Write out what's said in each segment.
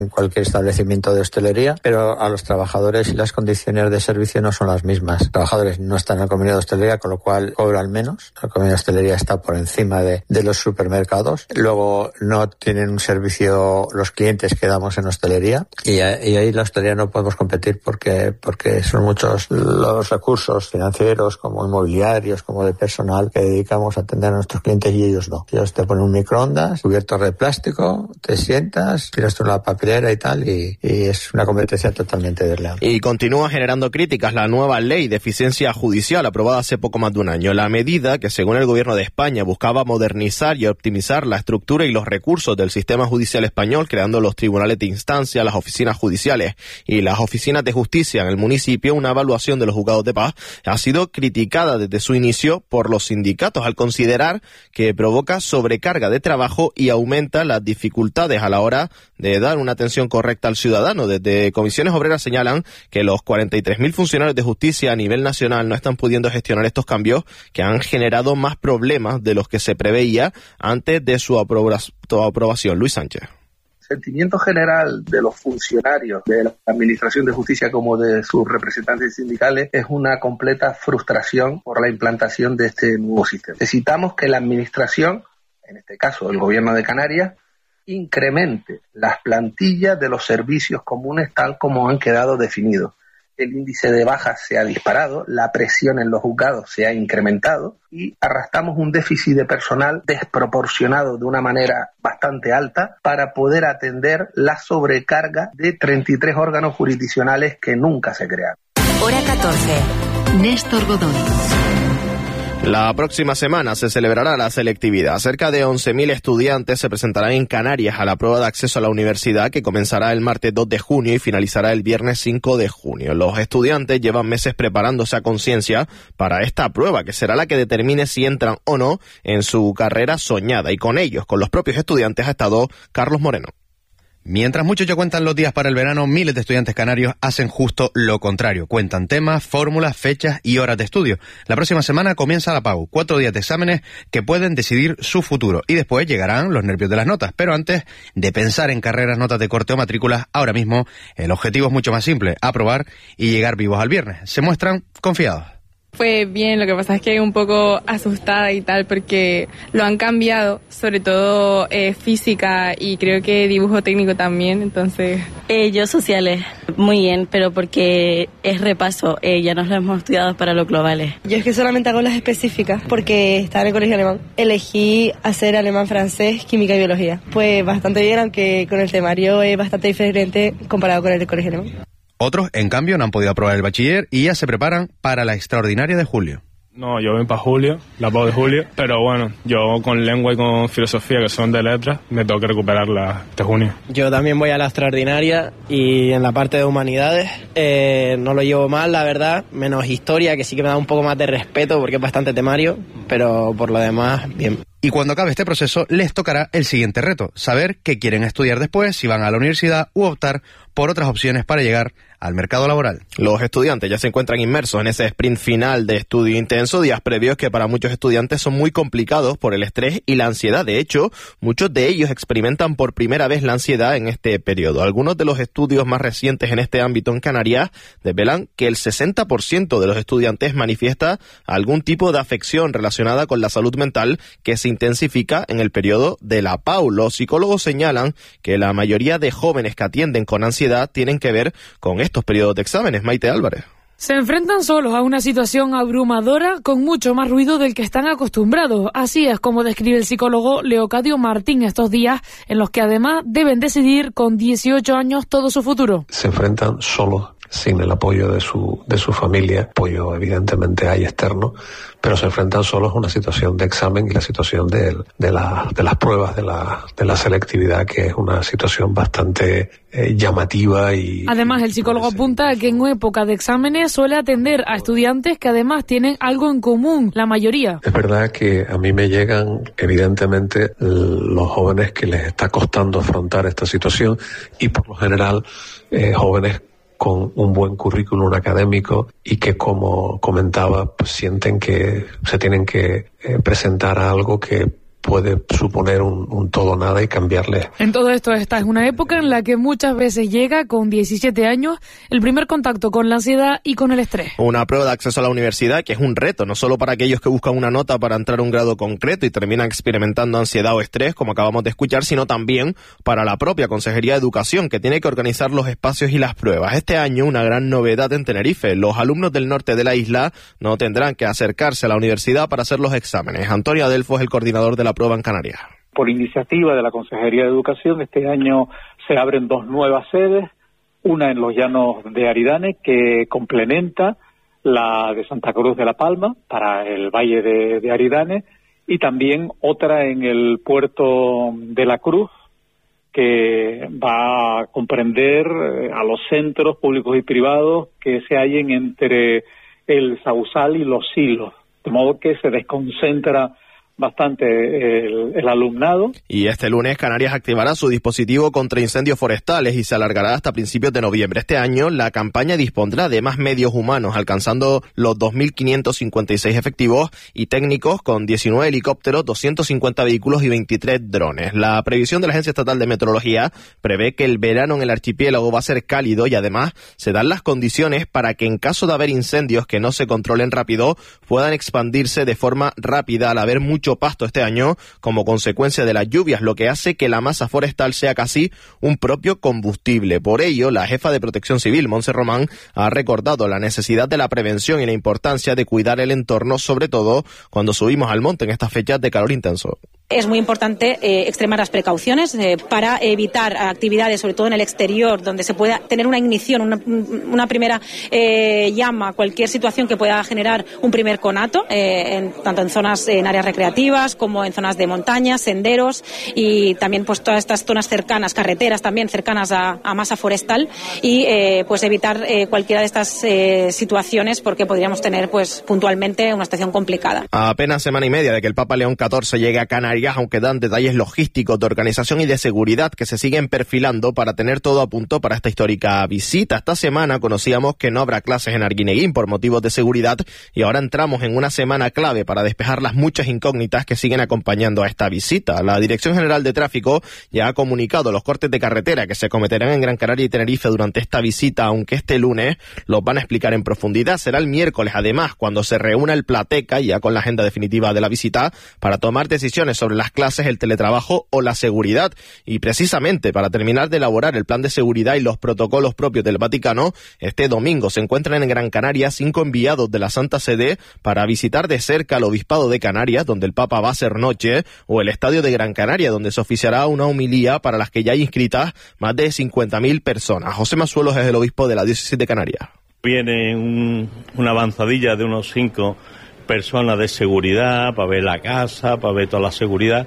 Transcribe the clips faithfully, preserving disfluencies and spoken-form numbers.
en cualquier establecimiento de hostelería, pero a los trabajadores y las condiciones de servicio no son las mismas. Los trabajadores no están en el convenio de hostelería, con lo cual cobran menos. El convenio de hostelería está por encima de, de los supermercados. Luego no tienen un servicio los clientes que damos en hostelería, y, y ahí la hostelería no podemos competir porque, porque son muchos los recursos financieros, como inmobiliarios, como de personal, que dedicamos a atender a nuestros clientes y ellos no. Ellos te ponen un microondas, cubiertos de plástico, te sientas, tienes tú la papelera y tal, y, y es una competencia totalmente desleal. Y continúa generando críticas la nueva ley de eficiencia judicial aprobada hace poco más de un año. La medida, que según el gobierno de España buscaba modernizar y optimizar la estructura y los recursos del sistema judicial español, creando los tribunales de instancia, las oficinas judiciales y las oficinas de justicia en el municipio, una evaluación de los juzgados de paz, ha sido criticada desde su inicio por los sindicatos al considerar que provoca sobrecarga de trabajo y aumenta las dificultades a la hora de dar una atención correcta al ciudadano. Desde Comisiones Obreras señalan que los cuarenta y tres mil funcionarios de justicia a nivel nacional no están pudiendo gestionar estos cambios, que han generado más problemas de los que se preveía antes de su aprobación. Luis Sánchez. El sentimiento general de los funcionarios de la Administración de Justicia como de sus representantes sindicales es una completa frustración por la implantación de este nuevo sistema. Necesitamos que la Administración, en este caso el Gobierno de Canarias, incremente las plantillas de los servicios comunes tal como han quedado definidos. El índice de bajas se ha disparado, la presión en los juzgados se ha incrementado y arrastramos un déficit de personal desproporcionado de una manera bastante alta para poder atender la sobrecarga de treinta y tres órganos jurisdiccionales que nunca se crearon. Hora catorce. Néstor Godoy. La próxima semana se celebrará la selectividad. Cerca de once mil estudiantes se presentarán en Canarias a la prueba de acceso a la universidad, que comenzará el martes dos de junio y finalizará el viernes cinco de junio. Los estudiantes llevan meses preparándose a conciencia para esta prueba, que será la que determine si entran o no en su carrera soñada. Y con ellos, con los propios estudiantes, ha estado Carlos Moreno. Mientras muchos ya cuentan los días para el verano, miles de estudiantes canarios hacen justo lo contrario. Cuentan temas, fórmulas, fechas y horas de estudio. La próxima semana comienza la P A U, cuatro días de exámenes que pueden decidir su futuro. Y después llegarán los nervios de las notas. Pero antes de pensar en carreras, notas de corte o matrículas, ahora mismo el objetivo es mucho más simple: aprobar y llegar vivos al viernes. Se muestran confiados. Fue bien, lo que pasa es que un poco asustada y tal porque lo han cambiado, sobre todo eh, física y creo que dibujo técnico también, entonces... Eh, yo sociales, muy bien, pero porque es repaso, eh, ya nos lo hemos estudiado para los globales. Yo es que solamente hago las específicas porque estaba en el colegio alemán. Elegí hacer alemán, francés, química y biología. Pues bastante bien, aunque con el temario es bastante diferente comparado con el del colegio alemán. Otros, en cambio, no han podido aprobar el bachiller y ya se preparan para la extraordinaria de julio. No, yo voy para julio, la P A U de julio, pero bueno, yo con lengua y con filosofía, que son de letras, me tengo que recuperarla este junio. Yo también voy a la extraordinaria y en la parte de humanidades eh, no lo llevo mal, la verdad, menos historia, que sí que me da un poco más de respeto porque es bastante temario, pero por lo demás, bien. Y cuando acabe este proceso, les tocará el siguiente reto: saber qué quieren estudiar después, si van a la universidad u optar por otras opciones para llegar al mercado laboral. Los estudiantes ya se encuentran inmersos en ese sprint final de estudio intenso, días previos que para muchos estudiantes son muy complicados por el estrés y la ansiedad. De hecho, muchos de ellos experimentan por primera vez la ansiedad en este periodo. Algunos de los estudios más recientes en este ámbito en Canarias desvelan que el sesenta por ciento de los estudiantes manifiesta algún tipo de afección relacionada con la salud mental que se intensifica en el periodo de la P A U. Los psicólogos señalan que la mayoría de jóvenes que atienden con ansiedad tienen que ver con estos periodos de exámenes. Maite Álvarez. Se enfrentan solos a una situación abrumadora con mucho más ruido del que están acostumbrados. Así es como describe el psicólogo Leocadio Martín estos días en los que además deben decidir con dieciocho años todo su futuro. Se enfrentan solos, sin el apoyo de su de su familia. Apoyo evidentemente hay externo, pero se enfrentan solos a una situación de examen y la situación de, de, la, de las pruebas de la, de la selectividad, que es una situación bastante eh, llamativa. Y además, el psicólogo apunta que en época de exámenes suele atender a estudiantes que además tienen algo en común, la mayoría. Es verdad que a mí me llegan evidentemente los jóvenes que les está costando afrontar esta situación y por lo general eh, jóvenes con un buen currículum académico y que, como comentaba, pues sienten que se tienen que eh, presentar a algo que puede suponer un, un todo nada y cambiarle. En todo esto, esta es una época en la que muchas veces llega con diecisiete años el primer contacto con la ansiedad y con el estrés. Una prueba de acceso a la universidad que es un reto, no solo para aquellos que buscan una nota para entrar a un grado concreto y terminan experimentando ansiedad o estrés, como acabamos de escuchar, sino también para la propia Consejería de Educación, que tiene que organizar los espacios y las pruebas. Este año, una gran novedad en Tenerife. Los alumnos del norte de la isla no tendrán que acercarse a la universidad para hacer los exámenes. Antonio Adelfo es el coordinador de la prueba en Canarias. Por iniciativa de la Consejería de Educación, este año se abren dos nuevas sedes, una en los llanos de Aridane, que complementa la de Santa Cruz de la Palma, para el Valle de, de Aridane, y también otra en el puerto de la Cruz, que va a comprender a los centros públicos y privados que se hallen entre el Sausal y los Silos, de modo que se desconcentra bastante el, el alumnado. Y este lunes Canarias activará su dispositivo contra incendios forestales y se alargará hasta principios de noviembre. Este año la campaña dispondrá de más medios humanos, alcanzando los dos mil quinientos cincuenta y seis efectivos y técnicos con diecinueve helicópteros, doscientos cincuenta vehículos y veintitrés drones. La previsión de la Agencia Estatal de Meteorología prevé que el verano en el archipiélago va a ser cálido y además se dan las condiciones para que en caso de haber incendios que no se controlen rápido puedan expandirse de forma rápida al haber mucho pasto este año como consecuencia de las lluvias, lo que hace que la masa forestal sea casi un propio combustible. Por ello, la jefa de Protección Civil, Montse Román, ha recordado la necesidad de la prevención y la importancia de cuidar el entorno, sobre todo cuando subimos al monte en estas fechas de calor intenso. Es muy importante eh, extremar las precauciones eh, para evitar actividades, sobre todo en el exterior, donde se pueda tener una ignición, una, una primera eh, llama, cualquier situación que pueda generar un primer conato, eh, en, tanto en zonas, en áreas recreativas, como en zonas de montaña, senderos, y también pues todas estas zonas cercanas, carreteras también cercanas a, a masa forestal, y eh, pues evitar eh, cualquiera de estas eh, situaciones, porque podríamos tener pues puntualmente una situación complicada. A apenas semana y media de que el Papa León catorce llegue a Canarias, aunque dan detalles logísticos, de organización y de seguridad que se siguen perfilando para tener todo a punto para esta histórica visita. Esta semana conocíamos que no habrá clases en Arguineguín por motivos de seguridad y ahora entramos en una semana clave para despejar las muchas incógnitas que siguen acompañando a esta visita. La Dirección General de Tráfico ya ha comunicado los cortes de carretera que se cometerán en Gran Canaria y Tenerife durante esta visita, aunque este lunes los van a explicar en profundidad. Será el miércoles, además, cuando se reúna el Plateca, ya con la agenda definitiva de la visita, para tomar decisiones sobre las clases, el teletrabajo o la seguridad. Y precisamente para terminar de elaborar el plan de seguridad y los protocolos propios del Vaticano, este domingo se encuentran en Gran Canaria cinco enviados de la Santa Sede para visitar de cerca el Obispado de Canarias, donde el Papa va a hacer noche, o el Estadio de Gran Canaria, donde se oficiará una homilía para las que ya hay inscritas más de cincuenta mil personas. José Mazuelos es el obispo de la Diócesis de Canarias. Viene un, una avanzadilla de unos cinco personas de seguridad para ver la casa, para ver toda la seguridad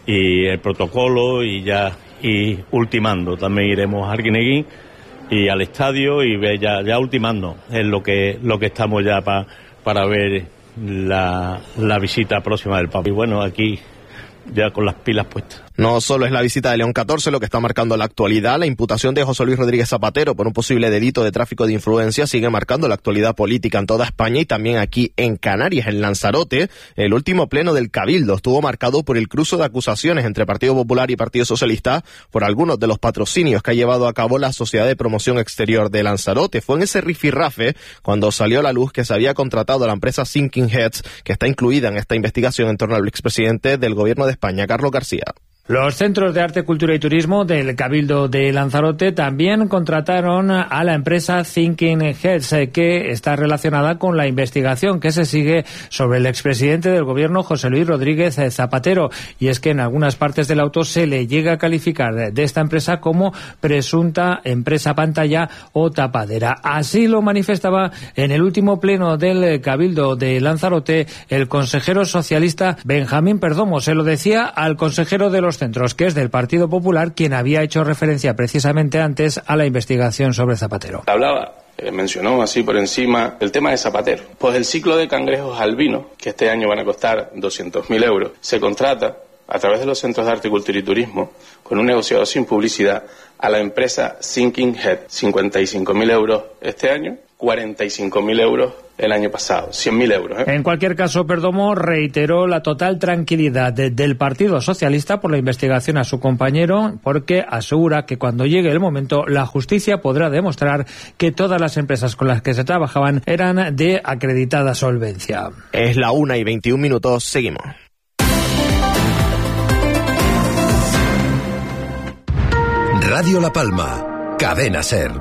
y el protocolo, y ya y ultimando. También iremos a Arguineguín y al estadio y ver ya, ya ultimando es lo que lo que estamos ya pa, para ver la, la visita próxima del Papa. Y bueno, aquí ya con las pilas puestas. No solo es la visita de León catorce lo que está marcando la actualidad, la imputación de José Luis Rodríguez Zapatero por un posible delito de tráfico de influencia sigue marcando la actualidad política en toda España y también aquí en Canarias. En Lanzarote, el último pleno del Cabildo estuvo marcado por el cruce de acusaciones entre Partido Popular y Partido Socialista por algunos de los patrocinios que ha llevado a cabo la Sociedad de Promoción Exterior de Lanzarote. Fue en ese rifirrafe cuando salió a la luz que se había contratado a la empresa Thinking Heads, que está incluida en esta investigación en torno al expresidente del Gobierno de España, Carlos García. Los Centros de Arte, Cultura y Turismo del Cabildo de Lanzarote también contrataron a la empresa Thinking Heads, que está relacionada con la investigación que se sigue sobre el expresidente del Gobierno, José Luis Rodríguez Zapatero. Y es que en algunas partes del auto se le llega a calificar de esta empresa como presunta empresa pantalla o tapadera. Así lo manifestaba en el último pleno del Cabildo de Lanzarote el consejero socialista Benjamín Perdomo. Se lo decía al consejero de los centros, que es del Partido Popular, quien había hecho referencia precisamente antes a la investigación sobre Zapatero. Hablaba, eh, mencionó así por encima el tema de Zapatero. Pues el ciclo de cangrejos albinos, que este año van a costar doscientos mil euros, se contrata a través de los Centros de Arte, Cultura y Turismo, con un negociado sin publicidad, a la empresa Thinking Head, cincuenta y cinco mil euros este año, cuarenta y cinco mil euros el año pasado, cien mil euros. ¿eh? En cualquier caso, Perdomo reiteró la total tranquilidad de, del Partido Socialista por la investigación a su compañero, porque asegura que cuando llegue el momento la justicia podrá demostrar que todas las empresas con las que se trabajaban eran de acreditada solvencia. Es la una y veintiún minutos, seguimos. Radio La Palma, Cadena SER.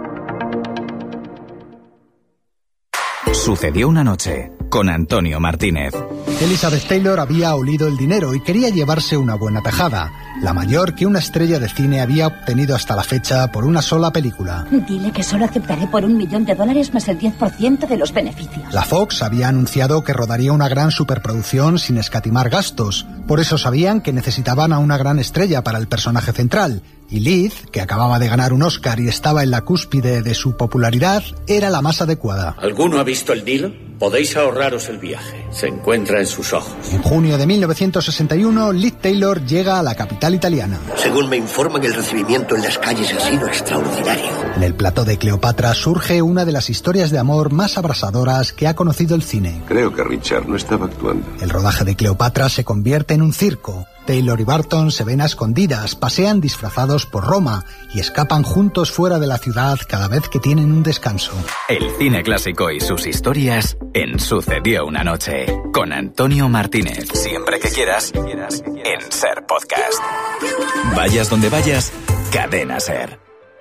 Sucedió una noche con Antonio Martínez. Elizabeth Taylor había olido el dinero y quería llevarse una buena tajada, la mayor que una estrella de cine había obtenido hasta la fecha por una sola película. Dile que solo aceptaré por un millón de dólares más el diez por ciento de los beneficios. La Fox había anunciado que rodaría una gran superproducción sin escatimar gastos. Por eso sabían que necesitaban a una gran estrella para el personaje central. Y Liz, que acababa de ganar un Oscar y estaba en la cúspide de su popularidad, era la más adecuada. ¿Alguno ha visto el Nilo? Podéis ahorraros el viaje. Se encuentra en sus ojos. En junio de mil novecientos sesenta y uno, Liz Taylor llega a la capital italiana. Según me informan, el recibimiento en las calles ha sido extraordinario. En el plató de Cleopatra surge una de las historias de amor más abrasadoras que ha conocido el cine. Creo que Richard no estaba actuando. El rodaje de Cleopatra se convierte en un circo. Taylor y Barton se ven a escondidas, pasean disfrazados por Roma y escapan juntos fuera de la ciudad cada vez que tienen un descanso. El cine clásico y sus historias en Sucedió una noche con Antonio Martínez. Siempre que quieras, en SER Podcast. Vayas donde vayas, Cadena SER.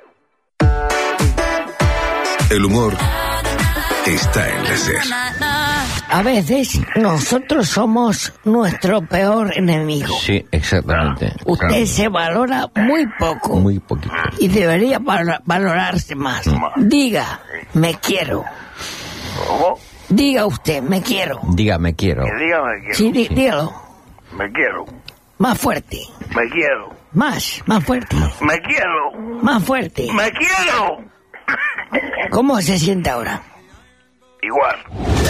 El humor está en la SER. A veces nosotros somos nuestro peor enemigo. Sí, exactamente. Usted claro. se valora muy poco. Muy poquito. Y debería val- valorarse más. Diga, me quiero. ¿Cómo? Diga usted, me quiero. Diga, me quiero. Que diga, me quiero. Sí, dí- dígalo. Me quiero. Más fuerte. Me quiero. Más, más fuerte. Me quiero. Más fuerte. Me quiero. ¿Cómo se siente ahora? Igual.